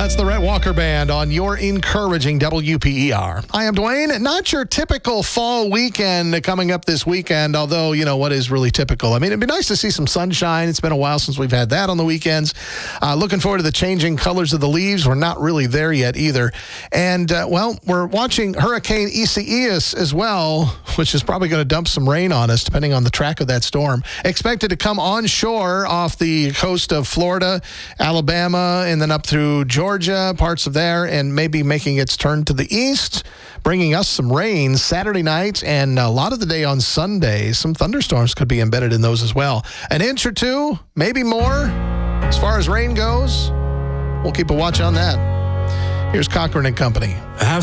That's the Rhett Walker Band on your encouraging WPER. I am Dwayne. Not your typical fall weekend coming up this weekend, although, you know, what is really typical? I mean, it'd be nice to see some sunshine. It's been a while since we've had that on the weekends. Looking forward to the changing colors of the leaves. We're not really there yet either. And, we're watching Hurricane Isaias as well, which is probably going to dump some rain on us, depending on the track of that storm. Expected to come onshore off the coast of Florida, Alabama, and then up through Georgia, parts of there, and maybe making its turn to the east, bringing us some rain Saturday night and a lot of the day on Sunday. Some thunderstorms could be embedded in those as well. An inch or two, maybe more. As far as rain goes, we'll keep a watch on that. Here's Cochran and Company. Have